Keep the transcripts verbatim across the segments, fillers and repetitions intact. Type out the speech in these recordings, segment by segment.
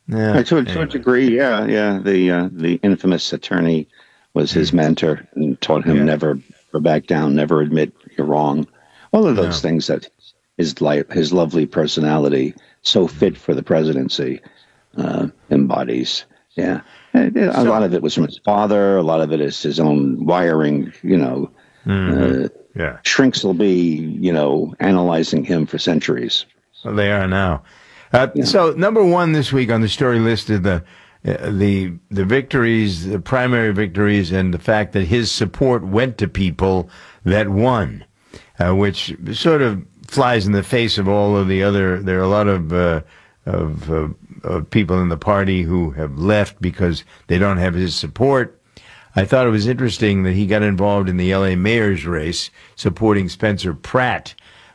Yeah. Uh, To, a- to a Anyway. degree, yeah, yeah. The uh, the infamous attorney was his Mm. mentor and taught him Yeah. never, never back down, never admit you're wrong. All of those No. things that his life, his lovely personality, so fit for the presidency, uh, embodies. Yeah, And, uh, a lot So. of it was from his father. A lot of it is his own wiring. You know, Hmm. uh, Yeah. shrinks will be, you know, analyzing him for centuries. Well, they are now. Uh, Yeah. so number one this week on the story list is the uh, the the victories, the primary victories, and the fact that his support went to people that won, uh, which sort of flies in the face of all of the other. There are a lot of uh, of, uh, of people in the party who have left because they don't have his support. I thought it was interesting that he got involved in the L A mayor's race, supporting Spencer Pratt.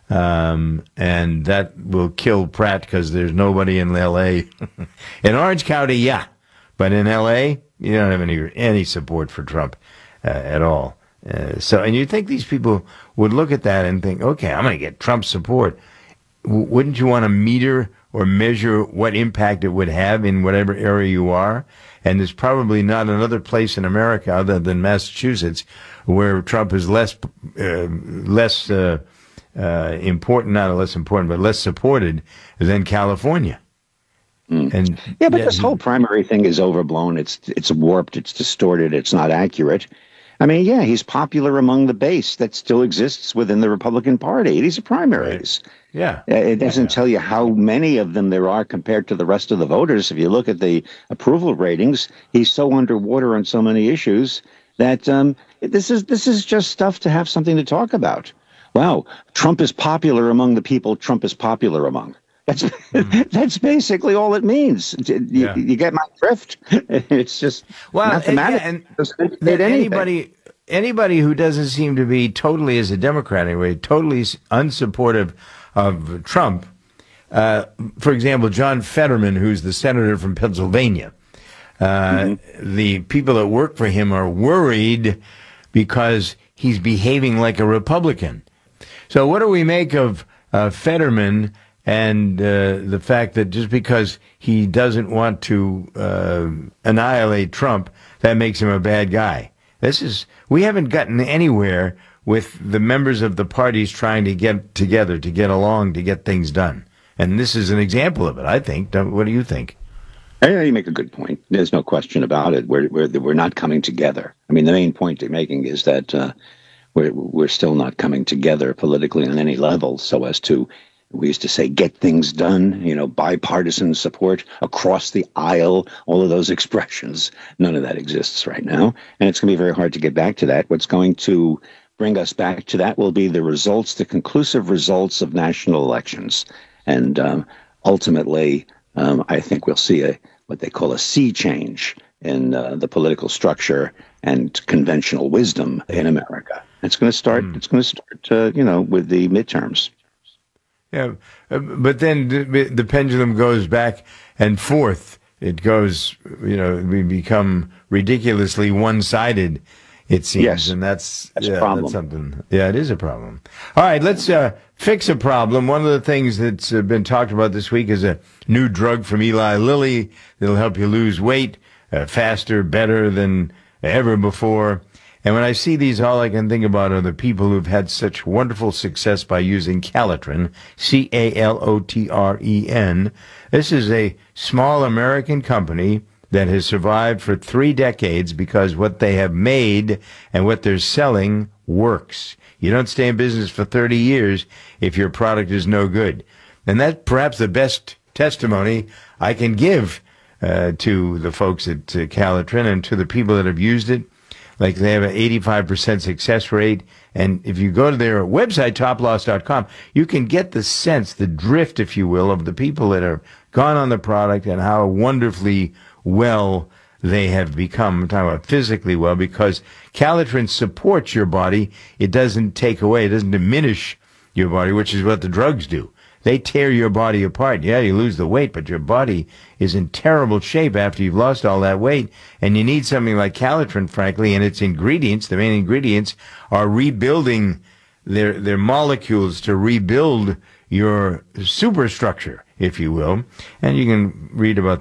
Um, and that will kill Pratt because there's nobody in L A. In Orange County, yeah. But in L A, you don't have any any support for Trump uh, at all. Uh, so, and you think these people would look at that and think, okay, I'm going to get Trump's support. W- wouldn't you want to meter or measure what impact it would have in whatever area you are? And there's probably not another place in America other than Massachusetts where Trump is less uh, less uh, uh, important, not less important, but less supported than California. Mm. And Yeah, but yet this he- whole primary thing is overblown. It's it's warped. It's distorted. It's not accurate. I mean, yeah, he's popular among the base that still exists within the Republican Party. These are primaries. yeah, Uh, It doesn't Yeah. tell you how many of them there are compared to the rest of the voters. If you look at the approval ratings, he's so underwater on so many issues that um, this is this is just stuff to have something to talk about. Wow, Trump is popular among the people Trump is popular among. That's that's basically all it means. You, Yeah. you get my drift? It's just Well, and, yeah, mathematics. and Doesn't indicate that anything. anybody anybody who doesn't seem to be totally, as a Democrat anyway, totally s- unsupportive of Trump. Uh, for example, John Fetterman, who's the senator from Pennsylvania, uh, the people that work for him are worried because he's behaving like a Republican. So what do we make of uh, Fetterman and uh, the fact that just because he doesn't want to uh, annihilate Trump, that makes him a bad guy? This is, we haven't gotten anywhere with the members of the parties trying to get together, to get along, to get things done. And this is an example of it, I think. Don't- What do you think? Yeah, you make a good point. There's no question about it. We're we're we're not coming together. I mean, the main point they're making is that uh, we're we're still not coming together politically on any level, so as to, we used to say, get things done. You know, bipartisan support across the aisle. All of those expressions. None of that exists right now, and it's going to be very hard to get back to that. What's going to bring us back to that will be the results, the conclusive results of national elections, and um, ultimately, um, I think we'll see a what they call a sea change in uh, the political structure and conventional wisdom in America. It's going to start. It's going to start, uh, you know, with the midterms. Yeah, uh, but then the, the pendulum goes back and forth. It goes, you know, we become ridiculously one-sided, it seems, Yes. and that's That's a yeah, problem. that's something. Yeah, it is a problem. All right, let's uh, fix a problem. One of the things that's uh, been talked about this week is a new drug from Eli Lilly that'll help you lose weight uh, faster, better than ever before. And when I see these, all I can think about are the people who've had such wonderful success by using Calitrin, C A L O T R E N. This is a small American company that has survived for three decades because what they have made and what they're selling works. You don't stay in business for thirty years if your product is no good. And that's perhaps the best testimony I can give uh, to the folks at uh, Calitrin and to the people that have used it. Like, they have an eighty-five percent success rate. And if you go to their website, top loss dot com, you can get the sense, the drift, if you will, of the people that have gone on the product and how wonderfully well they have become. I'm talking about physically well, because Calitrin supports your body. It doesn't take away, it doesn't diminish your body, which is what the drugs do. They tear your body apart. Yeah, you lose the weight, but your body is in terrible shape after you've lost all that weight. And you need something like Calitrin, frankly, and its ingredients, the main ingredients, are rebuilding their their molecules to rebuild your superstructure, if you will. And you can read about